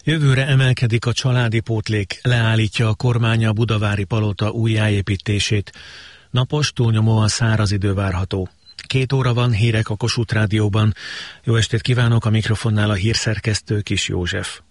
Jövőre emelkedik a családi pótlék, leállítja a kormány a budavári palota újjáépítését. Napos, túlnyomóan száraz idő várható. 2 óra van, hírek a Kossuth Rádióban. Jó estét kívánok, a mikrofonnál a hírszerkesztő Kis József.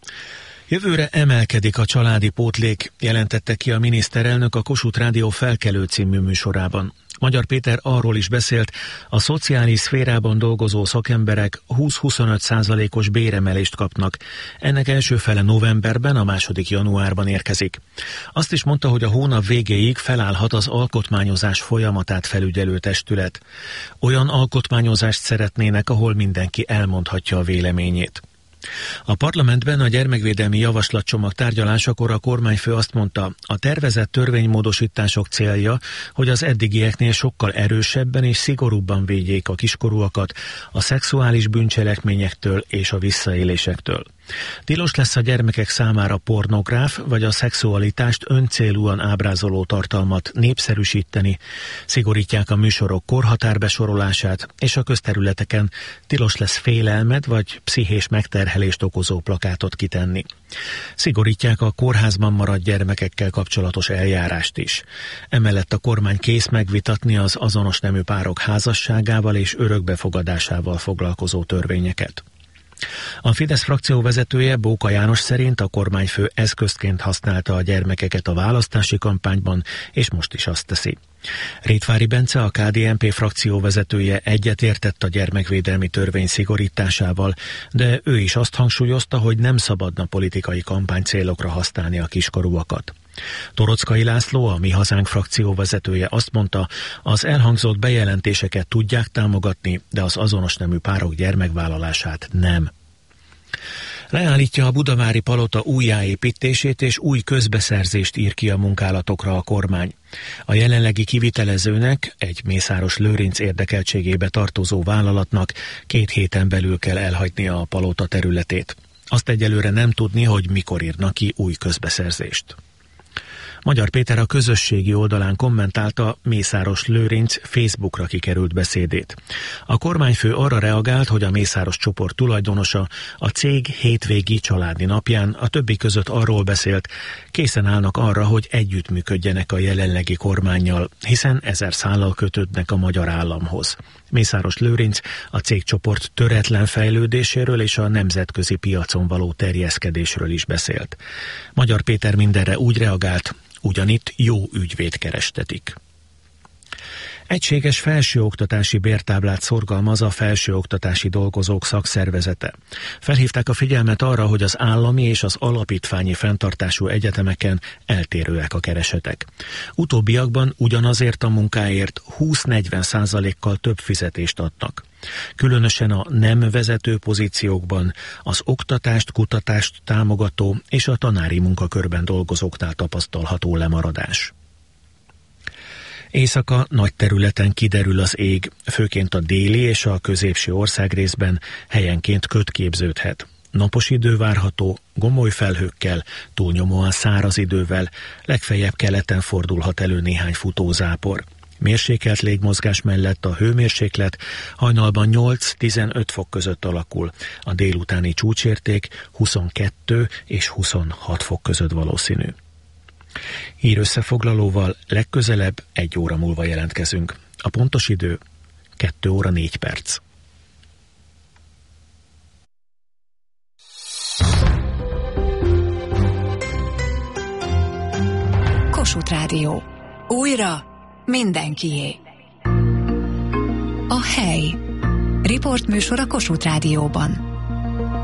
Jövőre emelkedik a családi pótlék, jelentette ki a miniszterelnök a Kossuth Rádió Felkelő című műsorában. Magyar Péter arról is beszélt, a szociális szférában dolgozó szakemberek 20-25%-os béremelést kapnak. Ennek első fele novemberben, a második januárban érkezik. Azt is mondta, hogy a hónap végéig felállhat az alkotmányozás folyamatát felügyelő testület. Olyan alkotmányozást szeretnének, ahol mindenki elmondhatja a véleményét. A parlamentben a gyermekvédelmi javaslatcsomag tárgyalásakor a kormányfő azt mondta, a tervezett törvénymódosítások célja, hogy az eddigieknél sokkal erősebben és szigorúbban védjék a kiskorúakat a szexuális bűncselekményektől és a visszaélésektől. Tilos lesz a gyermekek számára pornográf vagy a szexualitást öncélúan ábrázoló tartalmat népszerűsíteni, szigorítják a műsorok korhatárbesorolását, és a közterületeken tilos lesz félelmet vagy pszichés megterhelést okozó plakátot kitenni. Szigorítják a kórházban maradt gyermekekkel kapcsolatos eljárást is. Emellett a kormány kész megvitatni az azonos nemű párok házasságával és örökbefogadásával foglalkozó törvényeket. A Fidesz frakció vezetője, Bóka János szerint a kormányfő eszközként használta a gyermekeket a választási kampányban, és most is azt teszi. Rétvári Bence, a KDNP frakció vezetője egyetértett a gyermekvédelmi törvény szigorításával, de ő is azt hangsúlyozta, hogy nem szabadna politikai kampánycélokra használni a kiskorúakat. Torockai László, a Mi Hazánk frakció vezetője azt mondta, az elhangzott bejelentéseket tudják támogatni, de az azonos nemű párok gyermekvállalását nem. Leállítja a budavári palota újjáépítését és új közbeszerzést ír ki a munkálatokra a kormány. A jelenlegi kivitelezőnek, egy Mészáros Lőrinc érdekeltségébe tartozó vállalatnak 2 héten belül kell elhagynia a palota területét. Azt egyelőre nem tudni, hogy mikor írnak ki új közbeszerzést. Magyar Péter a közösségi oldalán kommentálta Mészáros Lőrinc Facebookra kikerült beszédét. A kormányfő arra reagált, hogy a Mészáros csoport tulajdonosa a cég hétvégi családi napján a többi között arról beszélt, készen állnak arra, hogy együttműködjenek a jelenlegi kormánnyal, hiszen 1000 szállal kötődnek a magyar államhoz. Mészáros Lőrinc a cégcsoport töretlen fejlődéséről és a nemzetközi piacon való terjeszkedésről is beszélt. Magyar Péter mindenre úgy reagált, ugyanitt jó ügyvéd kerestetik. Egységes felsőoktatási bértáblát szorgalmaz a Felsőoktatási Dolgozók Szakszervezete. Felhívták a figyelmet arra, hogy az állami és az alapítványi fenntartású egyetemeken eltérőek a keresetek. Utóbbiakban ugyanazért a munkáért 20-40%-kal több fizetést adnak. Különösen a nem vezető pozíciókban az oktatást, kutatást támogató és a tanári munkakörben dolgozóknál tapasztalható lemaradás. Éjszaka nagy területen kiderül az ég, főként a déli és a középső országrészben helyenként köd képződhet. Napos idő várható, gomoly felhőkkel, túlnyomóan száraz idővel, legfeljebb keleten fordulhat elő néhány futózápor. Mérsékelt légmozgás mellett a hőmérséklet hajnalban 8-15 fok között alakul, a délutáni csúcsérték 22 és 26 fok között valószínű. Hírösszefoglalóval legközelebb 1 óra múlva jelentkezünk. A pontos idő 2 óra 4 perc. Kossuth Rádió. Újra mindenkié. A hely. Riportműsor a Kossuth Rádióban.